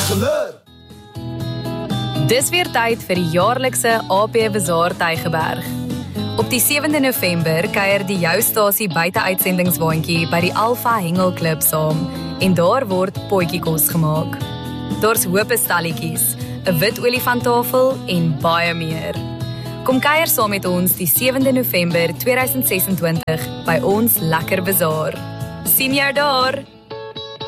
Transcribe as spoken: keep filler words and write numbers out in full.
gelul. Dis weer tyd vir die jaarlikse A P Bazaar Tygerberg. Op die sewende November kuier die Jou Stasie buite-uitsendingswaandjie by die Alpha Hengelklub saam en daar word potjiekos gemaak. Daar's hoop stalletjies, 'n wit olifanttafel en baie meer. Kom kuier saam met ons die sewende November tweeduisend ses en twintig by ons lekker bazaar. Sien jou daar!